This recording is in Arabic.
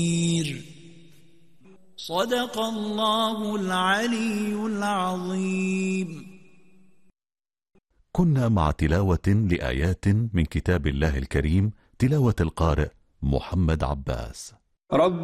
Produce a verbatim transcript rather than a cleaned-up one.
صدق الله العلي العظيم. كنا مع تلاوة لآيات من كتاب الله الكريم، تلاوة القارئ محمد عباس. رب